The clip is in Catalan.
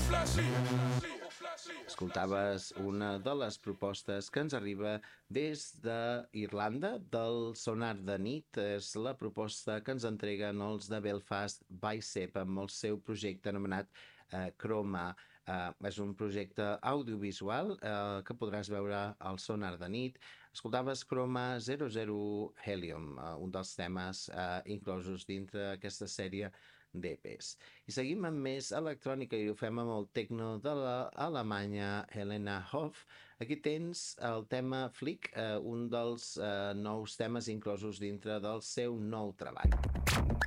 Escoltaves una de les propostes que ens arriba des d'Irlanda, del Sonar de Nit. És la proposta que ens entreguen els de Belfast Bicep amb el seu projecte anomenat Chroma. És un projecte audiovisual que podràs veure al Sonar de Nit. Escoltaves Chroma 00 Helium, un dels temes inclosos dintre aquesta sèrie d'EPs. I seguim amb més electrònica i ho fem amb el techno de l'alemanya Helena Hoff. Aquí tens el tema Flick, un dels nous temes inclosos dintre del seu nou treball.